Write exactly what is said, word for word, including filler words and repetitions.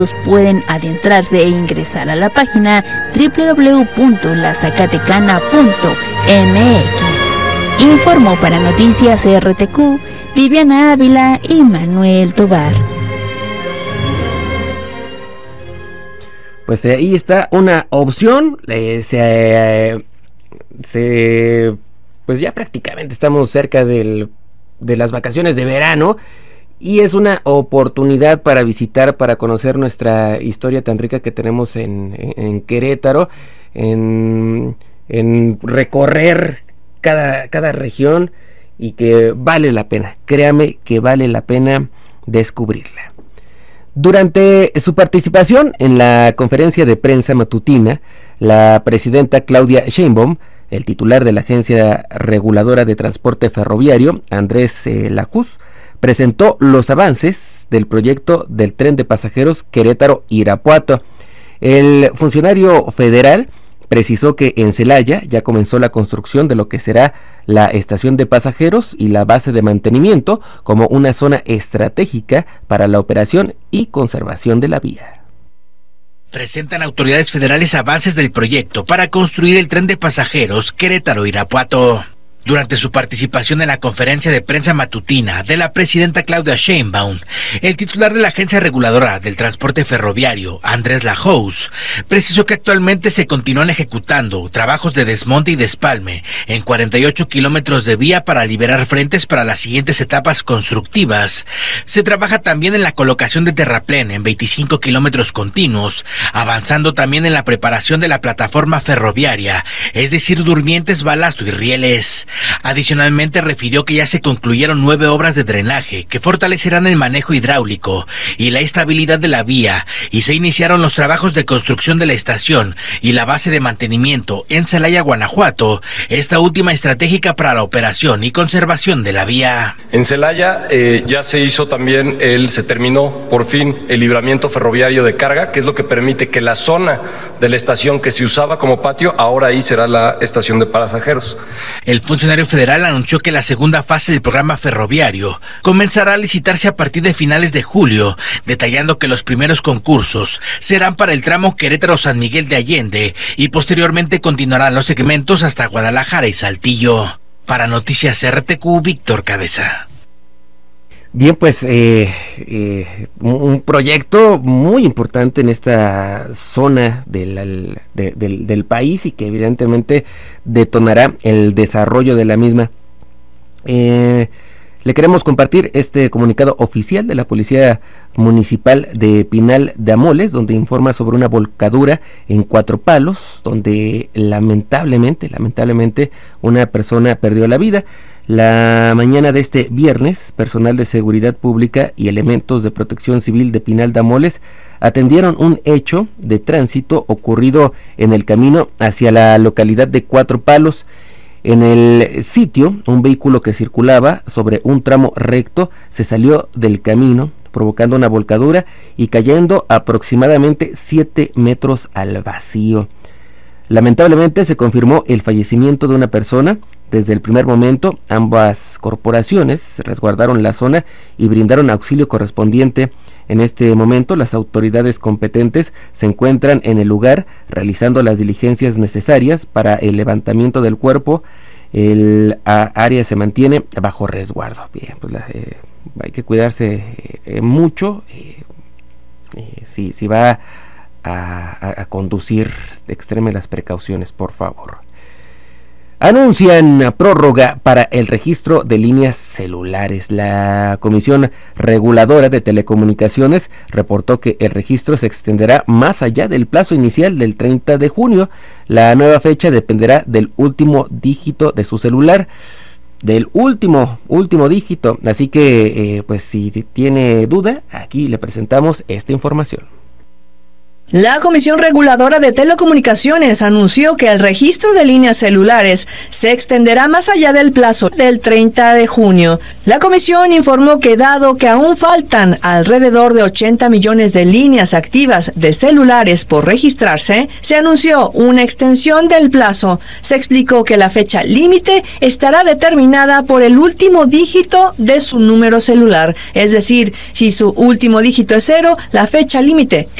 pueden adentrarse e ingresar a la página doble u doble u doble u punto la zacatecana punto m x. Informó para Noticias R T Q Viviana Ávila y Manuel Tobar. Pues ahí está una opción. Eh, se, eh, se, pues ya prácticamente estamos cerca del, de las vacaciones de verano. Y es una oportunidad para visitar, para conocer nuestra historia tan rica que tenemos en, en, en Querétaro, en, en recorrer cada, cada región, y que vale la pena, créame que vale la pena descubrirla. Durante su participación en la conferencia de prensa matutina, la presidenta Claudia Sheinbaum, el titular de la Agencia Reguladora de Transporte Ferroviario, Andrés eh, Lajús, presentó los avances del proyecto del tren de pasajeros Querétaro-Irapuato. El funcionario federal precisó que en Celaya ya comenzó la construcción de lo que será la estación de pasajeros y la base de mantenimiento como una zona estratégica para la operación y conservación de la vía. Presentan autoridades federales avances del proyecto para construir el tren de pasajeros Querétaro-Irapuato. Durante su participación en la conferencia de prensa matutina de la presidenta Claudia Sheinbaum, el titular de la Agencia Reguladora del Transporte Ferroviario, Andrés Lajous, precisó que actualmente se continúan ejecutando trabajos de desmonte y despalme en cuarenta y ocho kilómetros de vía para liberar frentes para las siguientes etapas constructivas. Se trabaja también en la colocación de terraplén en veinticinco kilómetros continuos, avanzando también en la preparación de la plataforma ferroviaria, es decir, durmientes, balasto y rieles. Adicionalmente refirió que ya se concluyeron nueve obras de drenaje que fortalecerán el manejo hidráulico y la estabilidad de la vía, y se iniciaron los trabajos de construcción de la estación y la base de mantenimiento en Celaya, Guanajuato, esta última estratégica para la operación y conservación de la vía. En Celaya eh, ya se hizo también, el, se terminó por fin el libramiento ferroviario de carga, que es lo que permite que la zona de la estación que se usaba como patio, ahora ahí será la estación de pasajeros. El funcionario federal anunció que la segunda fase del programa ferroviario comenzará a licitarse a partir de finales de julio, detallando que los primeros concursos serán para el tramo Querétaro-San Miguel de Allende y posteriormente continuarán los segmentos hasta Guadalajara y Saltillo. Para Noticias R T Q, Víctor Cabeza. Bien, pues eh, eh, un proyecto muy importante en esta zona del, de, del, del país, y que evidentemente detonará el desarrollo de la misma. Eh, le queremos compartir este comunicado oficial de la Policía Municipal de Pinal de Amoles, donde informa sobre una volcadura en Cuatro Palos, donde lamentablemente, lamentablemente una persona perdió la vida. La mañana de este viernes, personal de seguridad pública y elementos de protección civil de Pinal de Amoles atendieron un hecho de tránsito ocurrido en el camino hacia la localidad de Cuatro Palos. En el sitio, un vehículo que circulaba sobre un tramo recto se salió del camino, provocando una volcadura y cayendo aproximadamente siete metros al vacío. Lamentablemente se confirmó el fallecimiento de una persona. Desde el primer momento, ambas corporaciones resguardaron la zona y brindaron auxilio correspondiente. En este momento, las autoridades competentes se encuentran en el lugar realizando las diligencias necesarias para el levantamiento del cuerpo. El a, área se mantiene bajo resguardo. Bien, pues la, eh, hay que cuidarse eh, mucho. Eh, eh, si, si va a, a, a conducir, extreme las precauciones, por favor. Anuncian prórroga para el registro de líneas celulares. La Comisión Reguladora de Telecomunicaciones reportó que el registro se extenderá más allá del plazo inicial del treinta de junio. La nueva fecha dependerá del último dígito de su celular, del último, último dígito. Así que, eh, pues si tiene duda, aquí le presentamos esta información. La Comisión Reguladora de Telecomunicaciones anunció que el registro de líneas celulares se extenderá más allá del plazo del treinta de junio. La comisión informó que dado que aún faltan alrededor de ochenta millones de líneas activas de celulares por registrarse, se anunció una extensión del plazo. Se explicó que la fecha límite estará determinada por el último dígito de su número celular. Es decir, si su último dígito es cero, la fecha límite